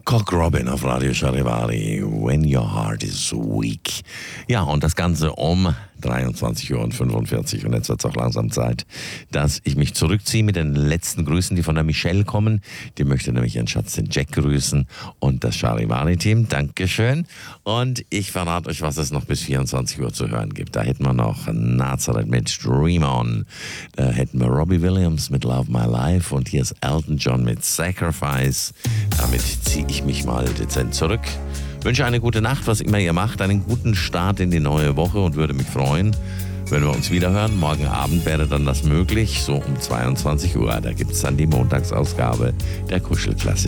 Cock Robin auf Radio Charivari, When Your Heart is Weak. Ja, und das Ganze um 23:45 Uhr. Und jetzt wird es auch langsam Zeit, dass ich mich zurückziehe mit den letzten Grüßen, die von der Michelle kommen. Die möchte nämlich ihren Schatz, den Jack, grüßen und das Charivari-Team. Dankeschön. Und ich verrate euch, was es noch bis 24 Uhr zu hören gibt. Da hätten wir noch Nazareth mit Dream On. Da hätten wir Robbie Williams mit Love My Life. Und hier ist Elton John mit Sacrifice. Damit ziehe ich mich mal dezent zurück. Wünsche eine gute Nacht, was immer ihr macht, einen guten Start in die neue Woche und würde mich freuen, wenn wir uns wieder hören. Morgen Abend wäre dann das möglich, so um 22 Uhr. Da gibt es dann die Montagsausgabe der Kuschelklasse.